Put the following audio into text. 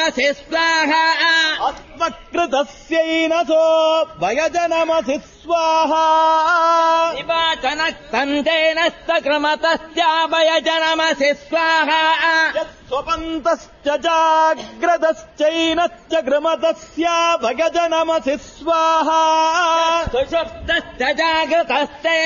वयजनमसि स्वाहा अस्मत्कृतस्यैनसो वयजनमसि स्वाहा निवाचनस्तन्तेनस्तक्रमतस्यावयजनमसि स्वाहा स्वपन्तश्च जाग्रतश्चैनश्च कृमतस्या भयजनमसि स्वाहा सुषुप्तश्च जागृतश्च